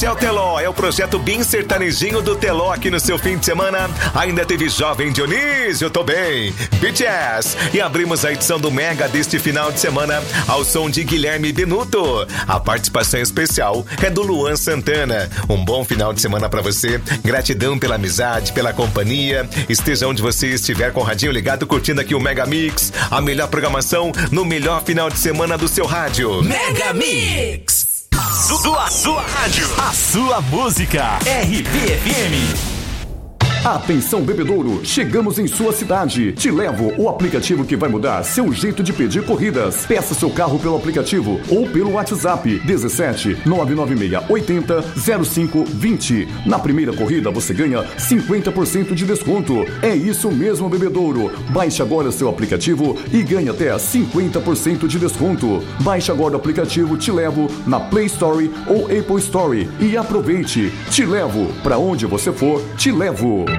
Michel Teló, é o projeto bem sertanejinho do Teló aqui no seu fim de semana. Ainda teve Jovem Dionísio, tô bem, BTS. E abrimos a edição do Mega deste final de semana ao som de Guilherme Benuto. A participação especial é do Luan Santana. Um bom final de semana pra você. Gratidão pela amizade, pela companhia. Esteja onde você estiver com o radinho ligado, curtindo aqui o Mega Mix. A melhor programação no melhor final de semana do seu rádio. Mega Mix. Sua rádio. A sua música. RBFM. Atenção, bebedouro, chegamos em sua cidade. Te Levo, o aplicativo que vai mudar seu jeito de pedir corridas. Peça seu carro pelo aplicativo ou pelo WhatsApp 17 996 80 05 20. Na primeira corrida você ganha 50% de desconto. É isso mesmo, bebedouro. Baixe agora seu aplicativo e ganhe até 50% de desconto. Baixe agora o aplicativo Te Levo na Play Store ou Apple Store e aproveite. Te Levo, pra onde você for, te levo.